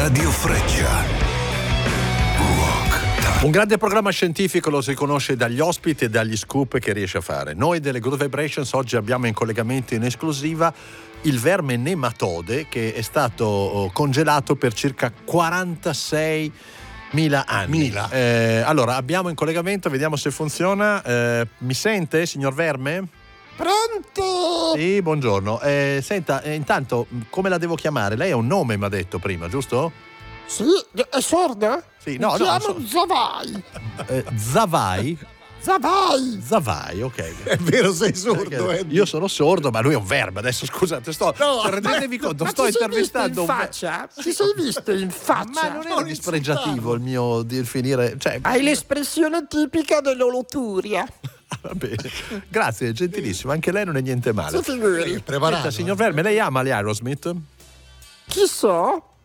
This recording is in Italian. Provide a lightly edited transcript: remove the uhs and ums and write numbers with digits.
Radio Freccia. Un grande programma scientifico lo si conosce dagli ospiti e dagli scoop che riesce a fare. Noi delle Good Vibrations oggi abbiamo in collegamento in esclusiva il verme nematode che è stato congelato per circa 46.000 anni. Allora abbiamo in collegamento, vediamo se funziona. Mi sente, signor verme? Pronto? Sì, buongiorno. Senta, intanto come la devo chiamare? Lei ha un nome, mi ha detto prima, giusto? Sì, è sorda? Sì, Mi chiamo Zavai. Zavai? Zavai, ok. È vero, sei sordo. Io sono sordo, ma lui è un verme. Adesso scusate, rendetevi conto, sto intervistando in faccia? Ti sei visto in faccia? Ma non era dispregiativo il mio di finire. Cioè... Hai l'espressione tipica dell'oloturia. Va bene, grazie, gentilissimo. Anche lei non è niente male. Si figuri. Senta, signor Verme, lei ama gli Aerosmith? Chi so?